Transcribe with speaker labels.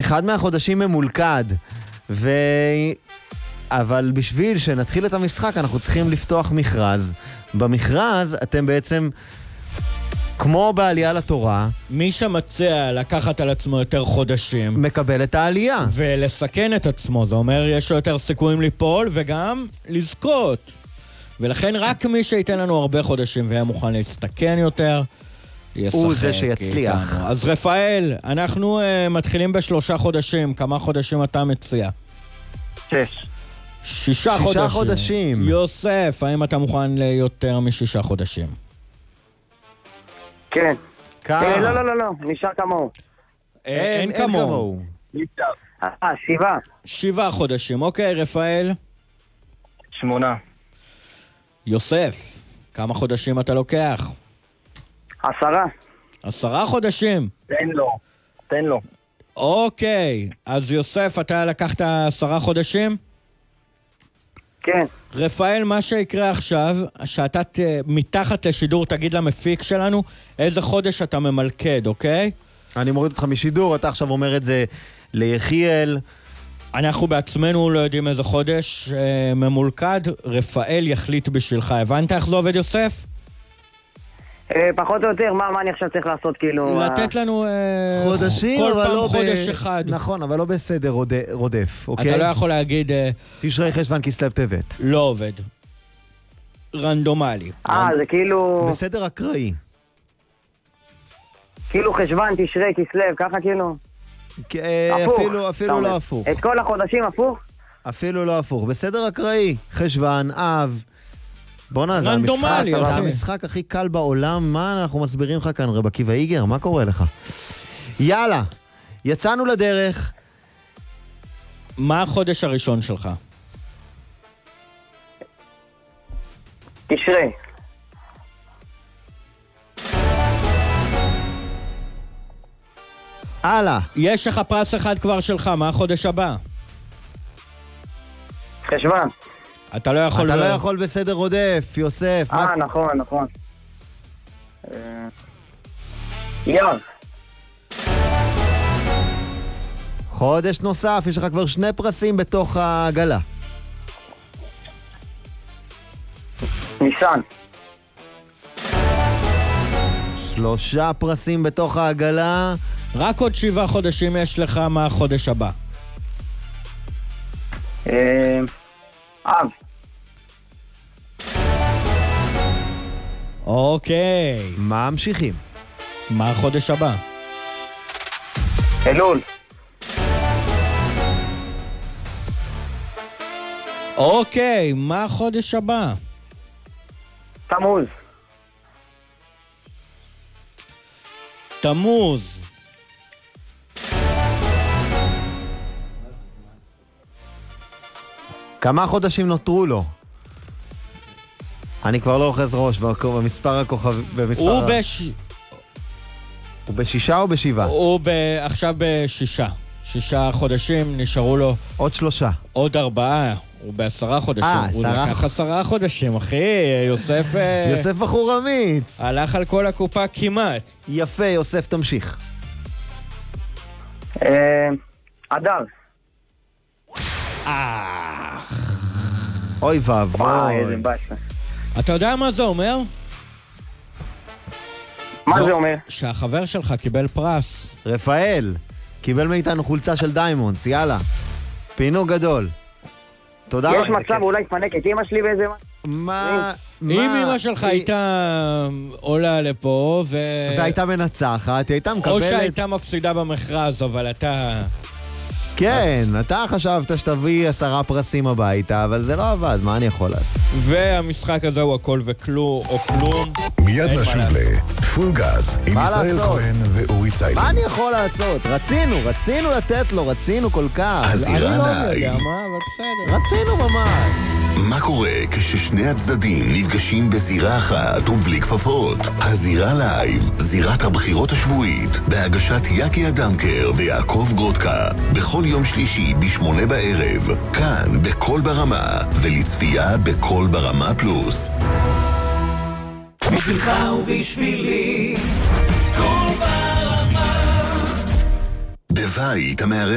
Speaker 1: אחד מהחודשים ממולכד, אבל בשביל שנתחיל את המשחק אנחנו צריכים לפתוח מכרז. במכרז אתם בעצם, כמו בעלייה לתורה,
Speaker 2: מי שמציע לקחת על עצמו יותר חודשים
Speaker 1: מקבל את העלייה.
Speaker 2: ולסכן את עצמו, זה אומר יש לו יותר סיכויים ליפול וגם לזכות. ולכן רק מי שייתן לנו הרבה חודשים ויהיה מוכן להסתכן יותר,
Speaker 1: הוא זה שיצליח.
Speaker 2: איתנו. אז רפאל, אנחנו מתחילים ב3 חודשים. כמה חודשים אתה מציע? 6 חודשים. יוסף, האם אתה מוכן ליותר מ6 חודשים?
Speaker 3: כן.
Speaker 1: כמה?
Speaker 3: לא, נשאר כמוהו.
Speaker 2: אין כמוהו.
Speaker 3: 7.
Speaker 2: 7 חודשים, אוקיי, רפאל.
Speaker 3: 8.
Speaker 2: יוסף, כמה חודשים אתה לוקח?
Speaker 3: 10.
Speaker 2: 10 חודשים.
Speaker 3: תן לו.
Speaker 2: אוקיי, אז יוסף, אתה לקחת 10 חודשים?
Speaker 3: כן.
Speaker 2: רפאל, מה שיקרה עכשיו, שאתה מתחת לשידור תגיד למפיק שלנו איזה חודש אתה ממלכד, אוקיי?
Speaker 1: אני מוריד אותך משידור, אתה עכשיו אומר את זה ליחיאל.
Speaker 2: אנחנו בעצמנו לא יודעים איזה חודש ממולכד, רפאל יחליט בשבילך. הבנת איך זה עובד, יוסף?
Speaker 3: פחות או יותר, מה אני עכשיו צריך לעשות, כאילו...
Speaker 2: לתת לנו
Speaker 1: חודשים,
Speaker 2: כל
Speaker 1: אבל
Speaker 2: פעם
Speaker 1: לא
Speaker 2: חודש אחד.
Speaker 1: נכון, אבל לא בסדר רודף, אוקיי?
Speaker 2: אתה לא יכול להגיד...
Speaker 1: תשרי חשבן כסלו טבת.
Speaker 2: לא עובד. רנדומלי.
Speaker 3: זה כאילו...
Speaker 1: בסדר אקראי.
Speaker 3: כאילו חשבן, תשרי, כסלו, ככה כאילו...
Speaker 1: אפילו לא הפוך.
Speaker 3: את כל החודשים הפוך?
Speaker 1: אפילו לא הפוך. בסדר אקראי. חשבן, אב. בוא'נה, זה המשחק הכי קל בעולם. מה אנחנו מסבירים לך כאן, רב עקיבא איגר? מה קורה לך? יאללה, יצאנו לדרך.
Speaker 2: מה החודש הראשון שלך?
Speaker 3: תשרי.
Speaker 1: הלאה.
Speaker 2: יש לך פרס אחד כבר שלך, מה החודש הבא?
Speaker 3: חשבן.
Speaker 2: אתה לא יכול
Speaker 1: בסדר רודף, יוסף.
Speaker 3: נכון. יום.
Speaker 1: חודש נוסף, יש לך כבר 2 פרסים בתוך העגלה.
Speaker 3: ניסן.
Speaker 1: 3 פרסים בתוך העגלה.
Speaker 2: רק עוד 7 חודשים יש לך מהחודש הבא.
Speaker 3: אב.
Speaker 2: אוקיי.
Speaker 1: מה ממשיכים?
Speaker 2: מה החודש הבא?
Speaker 3: אלול.
Speaker 2: אוקיי, מה החודש הבא?
Speaker 3: תמוז.
Speaker 2: תמוז.
Speaker 1: כמה חודשים נותרו לו? אני כבר לא אוחז ראש במספר הכוכב...
Speaker 2: הוא
Speaker 1: ב6 או ב7?
Speaker 2: הוא עכשיו ב6. 6 חודשים, נשארו לו...
Speaker 1: עוד 3.
Speaker 2: עוד 4. הוא ב10 חודשים. הוא לקח 10 חודשים, אחי.
Speaker 1: יוסף בחור אמיץ.
Speaker 2: הלך על כל הקופה כמעט.
Speaker 1: יפה, יוסף, תמשיך.
Speaker 3: אדר.
Speaker 1: אוי ואבוי.
Speaker 3: איזה באסה.
Speaker 2: אתה יודע מה זה אומר?
Speaker 3: מה זה אומר?
Speaker 2: שהחבר שלך קיבל פרס.
Speaker 1: רפאל, קיבל מאיתנו חולצה של דיימונדס, יאללה. פינוק גדול. תודה רבה.
Speaker 3: יש מצב אולי תפנק את אמא שלי באיזה...
Speaker 1: מה?
Speaker 2: אם אמא שלך הייתה עולה לפה
Speaker 1: והייתה מנצחת, היא הייתה מקבלת...
Speaker 2: או שהייתה מפסידה במכרז, אבל אתה...
Speaker 1: כן, אתה חשבת שתביא 10 פרסים הביתה, אבל זה לא עבד, מה אני יכול לעשות?
Speaker 2: והמשחק הזה הוא הכל וכלום או כלום.
Speaker 4: מיד נשוב לפול גז עם ישראל כהן ואורי ציילין.
Speaker 1: מה אני יכול לעשות? רצינו לתת לו, רצינו כל כך.
Speaker 4: הזירה לייב.
Speaker 2: אני לא יודע מה, אבל בסדר.
Speaker 1: רצינו ממש.
Speaker 4: מה קורה כששני הצדדים נפגשים בזירה אחת ובלי כפפות? הזירה לייב, זירת הבחירות השבועית, בהגשת יקי אדמקר ויעקב גרודקה, בכל יום שלישי ב8 בערב, כאן בכל ברמה, ולצפייה בכל ברמה פלוס.
Speaker 5: בשבילך ובשבילי, כל ברמה.
Speaker 4: בבית המערכת